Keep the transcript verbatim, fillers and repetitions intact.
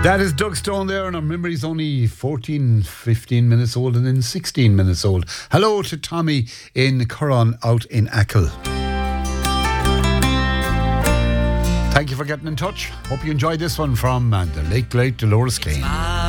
That is Doug Stone there, and our memory's only fourteen, fifteen minutes old and then sixteen minutes old. Hello to Tommy in Curran out in Achill. Thank you for getting in touch. Hope you enjoyed this one from uh, the late great Dolores Kane.